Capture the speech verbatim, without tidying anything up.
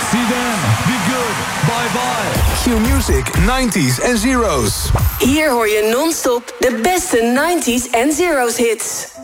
See them. Be good. Bye bye. Q-Music, nineties en zeros. Hier hoor je non-stop de beste nineties en zeros hits.